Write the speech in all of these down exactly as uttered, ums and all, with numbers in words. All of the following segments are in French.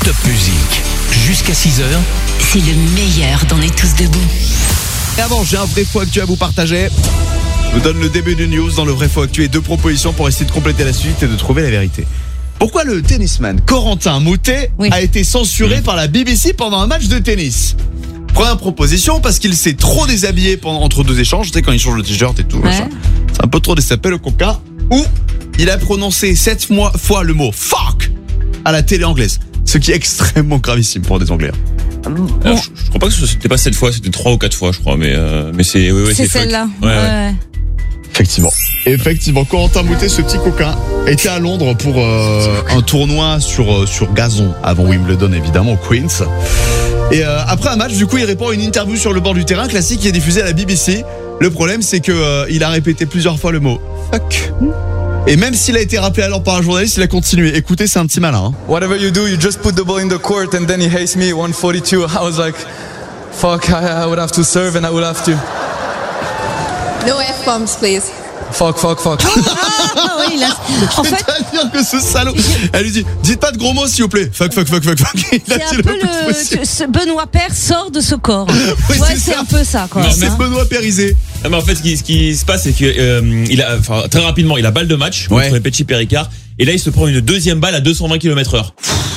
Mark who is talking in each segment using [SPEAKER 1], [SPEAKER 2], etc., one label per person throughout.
[SPEAKER 1] Top Musique. Jusqu'à six heures.
[SPEAKER 2] C'est le meilleur d'On est tous debout.
[SPEAKER 3] Et avant, j'ai un vrai faux actu à vous partager. Je vous donne le début du news dans le vrai faux actu et deux propositions pour essayer de compléter la suite et de trouver la vérité. Pourquoi le tennisman Corentin Moutet oui. a été censuré mmh. par la B B C pendant un match de tennis? Première proposition, parce qu'il s'est trop déshabillé pendant, entre deux échanges, tu sais, quand il change le t-shirt et tout. Ouais. C'est un peu trop déshabillé le coca. Ou il a prononcé sept mois, fois le mot fuck à la télé anglaise. Ce qui est extrêmement gravissime pour des Anglais.
[SPEAKER 4] Bon. Alors, je, je crois pas que c'était pas sept fois, c'était trois ou quatre fois, je crois, mais euh, mais c'est oui, oui,
[SPEAKER 5] c'est, c'est celle-là.
[SPEAKER 4] Ouais, ouais. ouais.
[SPEAKER 3] Effectivement. Effectivement, Corentin Moutet, ce petit coquin, était à Londres pour euh, un tournoi sur euh, sur gazon avant Wimbledon évidemment au Queens. Et euh, après un match, du coup, il répond à une interview sur le bord du terrain classique qui est diffusée à la B B C. Le problème, c'est que euh, il a répété plusieurs fois le mot fuck. Et même s'il a été rappelé alors par un journaliste, il a continué. Écoutez, c'est un petit malin. Hein.
[SPEAKER 6] Whatever you do, you just put the ball in the court and then he hates me one forty-two. I was like, fuck, I, I would have to serve and I would have to.
[SPEAKER 7] No F-bombs, please.
[SPEAKER 6] Fuck, fuck, fuck.
[SPEAKER 5] Ah oui, là. En fait,
[SPEAKER 3] c'est-à-dire que ce salaud, elle lui dit, dites pas de gros mots s'il vous plaît. Fuck, fuck, fuck, fuck, fuck. Il
[SPEAKER 5] c'est un peu le, ce Benoît Paire sort de ce corps.
[SPEAKER 3] Oui,
[SPEAKER 5] ouais,
[SPEAKER 3] c'est,
[SPEAKER 5] c'est
[SPEAKER 3] ça.
[SPEAKER 5] un peu ça, quoi.
[SPEAKER 3] Non, c'est hein. Benoît Pairisé.
[SPEAKER 4] Ah, mais en fait, ce qui, ce qui se passe, c'est que euh, il a, enfin, très rapidement, il a balle de match
[SPEAKER 3] ouais.
[SPEAKER 4] contre Petchy Péricard, et là, il se prend une deuxième balle à deux cent vingt kilomètres heure.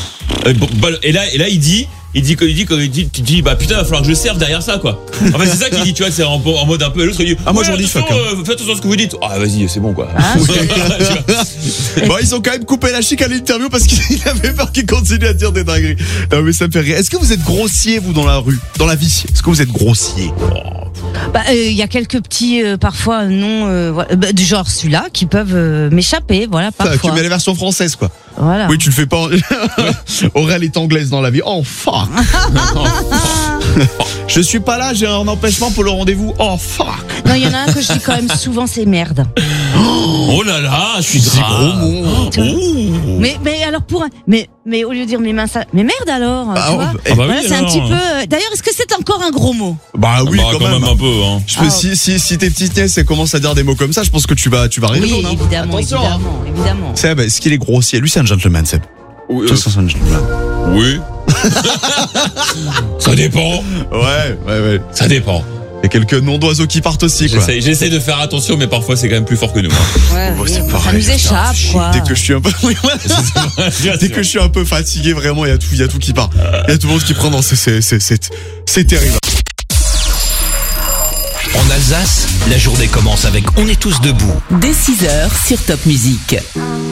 [SPEAKER 4] Et là, et là, il dit, il dit, il dit, il dit, il dit, bah putain, il va falloir que je serve derrière ça, quoi. En fait, c'est ça qu'il dit, tu vois, c'est en, en mode un peu. L'autre, il dit,
[SPEAKER 3] ah moi
[SPEAKER 4] ouais,
[SPEAKER 3] j'en dis fuck. Hein.
[SPEAKER 4] Euh, faites attention à ce que vous dites. Ah vas-y, c'est bon, quoi.
[SPEAKER 5] Ah,
[SPEAKER 3] bon, ils ont quand même coupé la chic à l'interview parce qu'il avait peur qu'il continue à dire des dingueries. Non mais ça me fait rire. Est-ce que vous êtes grossier vous dans la rue, dans la vie? Est-ce que vous êtes grossier?
[SPEAKER 5] Bah, il euh, y a quelques petits, euh, parfois non, euh, voilà, bah, du genre celui-là, qui peuvent euh, m'échapper, voilà, parfois.
[SPEAKER 3] Tu mets la version française, quoi.
[SPEAKER 5] Voilà.
[SPEAKER 3] Oui, tu le fais pas. Aurel est anglaise dans la vie. Oh fuck. Je suis pas là, j'ai un empêchement pour le rendez-vous. Oh fuck.
[SPEAKER 5] Non, il y en a un que je dis quand même souvent, c'est merde.
[SPEAKER 4] Oh là là, je suis grave.
[SPEAKER 3] Gros mot.
[SPEAKER 4] Oh.
[SPEAKER 5] Mais mais alors pour un, mais mais au lieu de dire mes mains ça, mais merde alors.
[SPEAKER 3] Ah,
[SPEAKER 5] tu vois
[SPEAKER 3] bah,
[SPEAKER 4] ah bah
[SPEAKER 5] voilà,
[SPEAKER 4] oui,
[SPEAKER 5] c'est
[SPEAKER 4] alors.
[SPEAKER 5] un petit peu. D'ailleurs, est-ce que c'est encore un gros mot?
[SPEAKER 3] Bah oui,
[SPEAKER 4] bah,
[SPEAKER 3] quand,
[SPEAKER 4] quand même. même un peu. Hein.
[SPEAKER 3] Je peux, ah, si si si tes petites nièces elles commencent à dire des mots comme ça, je pense que tu vas tu vas rire.
[SPEAKER 5] Oui,
[SPEAKER 3] hein.
[SPEAKER 5] évidemment,
[SPEAKER 3] Attention,
[SPEAKER 5] évidemment,
[SPEAKER 3] hein.
[SPEAKER 5] évidemment.
[SPEAKER 3] Seb, est-ce qu'il est grossier? Lui, c'est un gentleman, Seb.
[SPEAKER 4] Oui.
[SPEAKER 3] Tous sont un gentleman.
[SPEAKER 4] Oui. Ça dépend.
[SPEAKER 3] Ouais, ouais, ouais.
[SPEAKER 4] Ça dépend.
[SPEAKER 3] Il y a quelques noms d'oiseaux qui partent aussi, quoi.
[SPEAKER 4] J'essaie, j'essaie de faire attention, mais parfois c'est quand même plus fort que nous. Hein.
[SPEAKER 5] Ouais,
[SPEAKER 3] oh,
[SPEAKER 5] oui,
[SPEAKER 3] c'est pareil,
[SPEAKER 5] ça nous échappe, quoi.
[SPEAKER 3] Dès que je suis un peu, dès que je suis un peu fatigué, vraiment, il y a tout, il y a tout qui part. Il y a tout le monde qui prend. Non, c'est, c'est, c'est, c'est, c'est terrible.
[SPEAKER 1] En Alsace, la journée commence avec On est tous debout.
[SPEAKER 2] Dès six heures sur Top Musique.